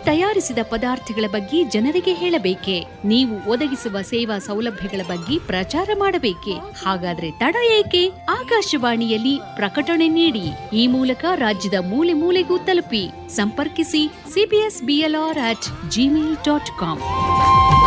ತಯಾರಿಸಿದ ಪದಾರ್ಥಗಳ ಬಗ್ಗೆ ಜನರಿಗೆ ಹೇಳಬೇಕೆ? ನೀವು ಒದಗಿಸುವ ಸೇವಾ ಸೌಲಭ್ಯಗಳ ಬಗ್ಗೆ ಪ್ರಚಾರ ಮಾಡಬೇಕೆ? ಹಾಗಾದ್ರೆ ತಡ ಏಕೆ? ಆಕಾಶವಾಣಿಯಲ್ಲಿ ಪ್ರಕಟಣೆ ನೀಡಿ. ಈ ಮೂಲಕ ರಾಜ್ಯದ ಮೂಲೆ ಮೂಲೆಗೂ ತಲುಪಿ. ಸಂಪರ್ಕಿಸಿ cpsblr@gmail.com.